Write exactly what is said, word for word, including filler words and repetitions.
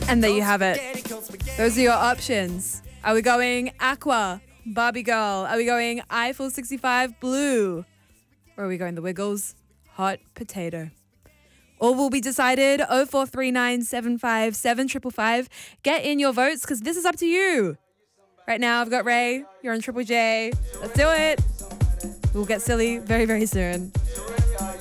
And there you have it. Those are your options. Are we going Aqua, Barbie Girl? Are we going Eiffel sixty-five, Blue? Or are we going The Wiggles, Hot Potato? All will be decided. oh four three nine seven five seven five five five. Get in your votes because this is up to you. Right now, I've got Ray. You're on Triple J. Let's do it. We'll get silly very, very soon.